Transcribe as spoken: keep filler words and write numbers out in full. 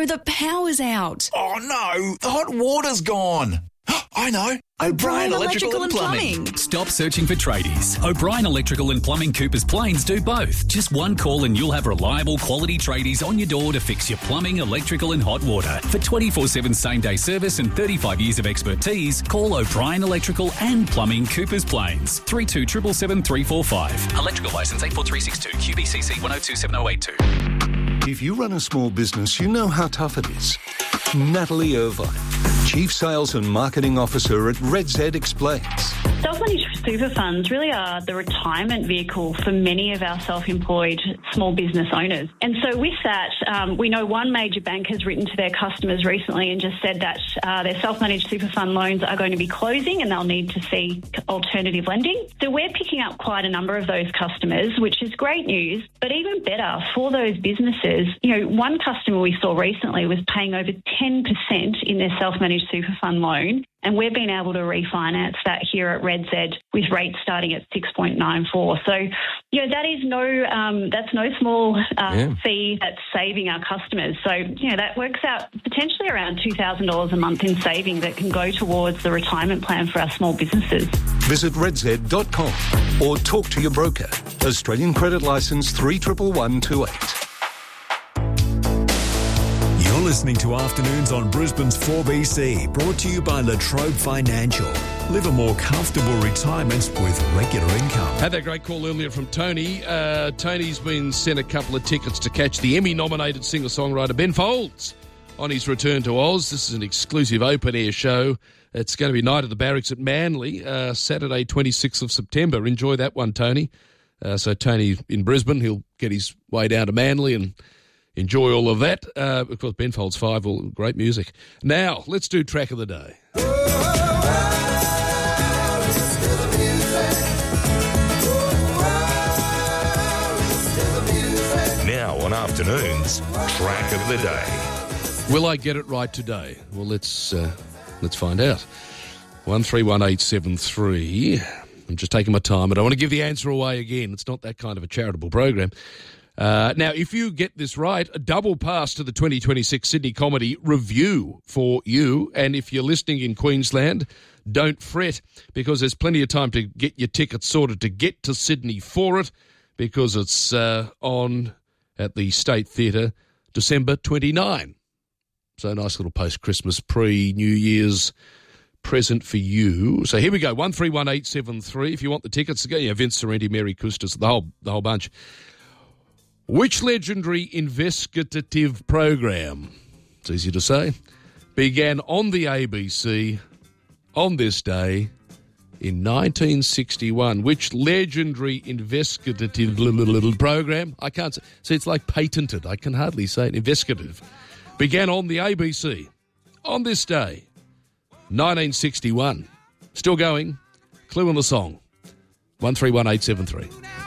no, the power's out. Oh no, the hot water's gone. I know. O'Brien Electrical, Electrical and Plumbing. Plumbing. Stop searching for tradies. O'Brien Electrical and Plumbing Coopers Plains do both. Just one call and you'll have reliable quality tradies on your door to fix your plumbing, electrical and hot water. For twenty-four seven same-day service and thirty-five years of expertise, call O'Brien Electrical and Plumbing Coopers Plains. three two seven seven three four five. Electrical licence eight four three six two. Q B C C one oh two seven oh eight two. If you run a small business, you know how tough it is. Natalie Irvine, Chief Sales and Marketing Officer at Red Z, explains. Self-managed super funds really are the retirement vehicle for many of our self-employed small business owners. And so with that, um, we know one major bank has written to their customers recently and just said that uh, their self-managed super fund loans are going to be closing and they'll need to seek alternative lending. So we're picking up quite a number of those customers, which is great news. But even better for those businesses, you know, one customer we saw recently was paying over ten percent in their self-managed super fund loan. And we've been able to refinance that here at Red Z with rates starting at six point nine four. So, you know, that is no, um, that's no small uh, yeah. fee that's saving our customers. So, you know, that works out potentially around two thousand dollars a month in savings that can go towards the retirement plan for our small businesses. Visit red z dot com or talk to your broker. Australian Credit Licence three one one one two eight. You're listening to Afternoons on Brisbane's four B C, brought to you by Latrobe Financial. Live a more comfortable retirement with regular income. Had that great call earlier from Tony. Uh, Tony's been sent a couple of tickets to catch the Emmy-nominated singer-songwriter Ben Folds on his return to Oz. This is an exclusive open-air show. It's going to be Night at the Barracks at Manly, uh, Saturday, twenty-sixth of September. Enjoy that one, Tony. Uh, so Tony in Brisbane, he'll get his way down to Manly and enjoy all of that. Uh, of course, Ben Folds five, all great music. Now, let's do Track of the Day. Now on Afternoons, Track of the Day. Will I get it right today? Well, let's uh, let's find out. one three one eight seven three. I'm just taking my time. I don't want to give the answer away again. It's not that kind of a charitable program. Uh, now, if you get this right, a double pass to the twenty twenty-six Sydney Comedy Review for you. And if you're listening in Queensland, don't fret, because there's plenty of time to get your tickets sorted to get to Sydney for it, because it's uh, on at the State Theatre December twenty-ninth. So a nice little post-Christmas, pre-New Year's present for you. So here we go, one three one eight seven three. If you want the tickets, go, yeah, Vince Sorrenti, Mary Custis, the whole, the whole bunch. Which legendary investigative program, it's easy to say, began on the A B C on this day in nineteen sixty-one? Which legendary investigative little program, I can't say, see, it's like patented, I can hardly say it, investigative, began on the A B C on this day, nineteen sixty-one. Still going, clue in the song, one three one eight seven three.